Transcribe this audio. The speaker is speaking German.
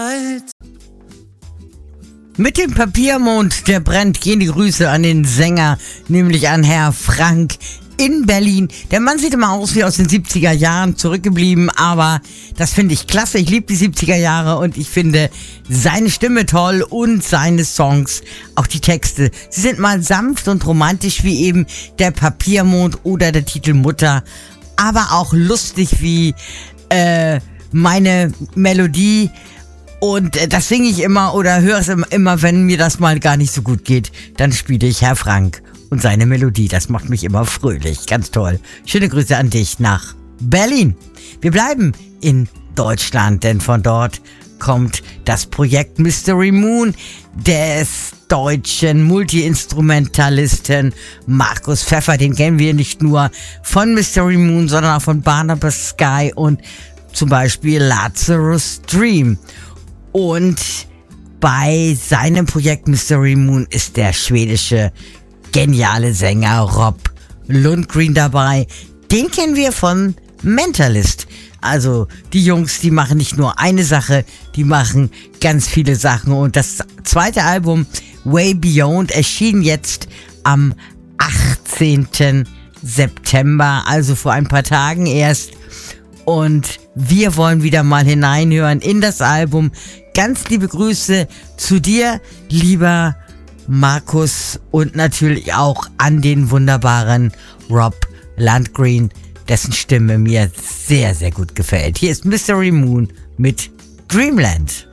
Mit dem Papiermond, der brennt, gehen die Grüße an den Sänger, nämlich an Herr Frank in Berlin. Der Mann sieht immer aus wie aus den 70er Jahren, zurückgeblieben, aber das finde ich klasse. Ich liebe die 70er Jahre und ich finde seine Stimme toll und seine Songs, auch die Texte. Sie sind mal sanft und romantisch wie eben der Papiermond oder der Titel Mutter, aber auch lustig wie meine Melodie. Und das singe ich immer oder höre es immer, wenn mir das mal gar nicht so gut geht. Dann spiele ich Herr Frank und seine Melodie. Das macht mich immer fröhlich. Ganz toll. Schöne Grüße an dich nach Berlin. Wir bleiben in Deutschland, denn von dort kommt das Projekt Mystery Moon des deutschen Multi-Instrumentalisten Markus Pfeffer. Den kennen wir nicht nur von Mystery Moon, sondern auch von Barnabas Sky und zum Beispiel Lazarus Dream. Und bei seinem Projekt Mystery Moon ist der schwedische geniale Sänger Rob Lundgren dabei. Den kennen wir von Mentalist. Also die Jungs, die machen nicht nur eine Sache, die machen ganz viele Sachen. Und das zweite Album Way Beyond erschien jetzt am 18. September, also vor ein paar Tagen erst. Und wir wollen wieder mal hineinhören in das Album. Ganz liebe Grüße zu dir, lieber Markus, und natürlich auch an den wunderbaren Rob Lundgren, dessen Stimme mir sehr, sehr gut gefällt. Hier ist Mystery Moon mit Dreamland.